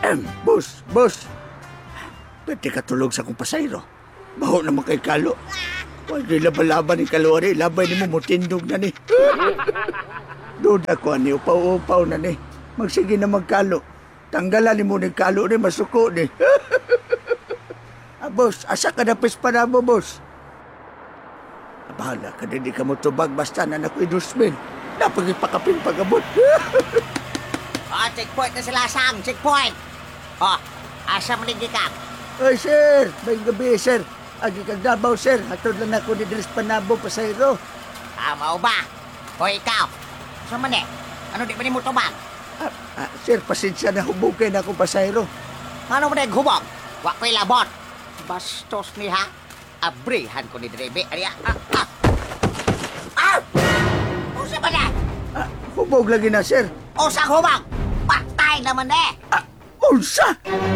Boss. Pwede ka tulog sa kong pasayro. Baho naman kay Kalo. Huwag rin laban-laban ni Kalo, ari. Labay ni mo mutindog na ni. Duda ko, ani. Upaw-upaw na ni. Magsige na magkalo. Tanggalan ni mo ni Kalo ni. Masuko ni. Boss, asa ka na pispa na mo, boss? Bahala ka na, di ka mo tubag basta na nako'y 2,000. Napagipakapin pagabot. Checkpoint na sila, Sang. Checkpoint. Asa mo nagikap? Ay, sir. May gabi, sir. Agi kag Davao, sir. Hatod lang ako ni Dres Panabo, pasayro. Mao ba? O ikaw? Saan man Ano di ba ni mo tubag? Sir, pasensya na hubugay na ako, pasayro. Ano mo naghubog? Wa ko'y labot. Bastos ni ha? Abrihan ko ni Drebe. Ariya. Usa ba na? Hubog lagi na, sir. Usa hubog? Patay naman Unsa?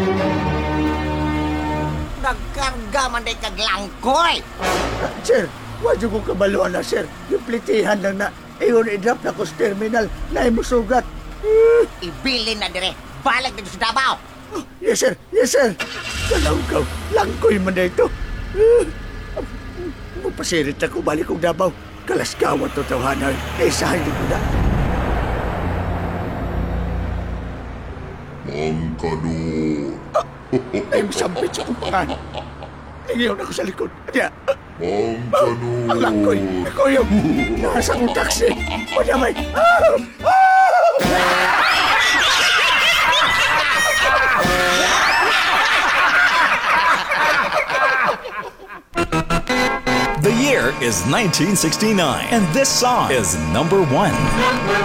Nagkarga man kag langkoy. Sir, wadyo ko kabaluan na, sir. Yung plitihan lang na. Iyon, i-drop na ko sa terminal. Na sugat. Ibilin na dire. Balik dito sa Davao. Yes, sir. Kalangkaw. Langkoy man na ito. Magpasirit ako, balik kong Davao. Kalaskawan to tawanan. Isahin ko na. Mangkanod. Ay, masambit sa kumpahan. Ingiyon ako sa likod. Kaya, Mangkanod. langkoy. Ako yung nasa kong taxi. Madamay. The year is 1969, and this song is #1.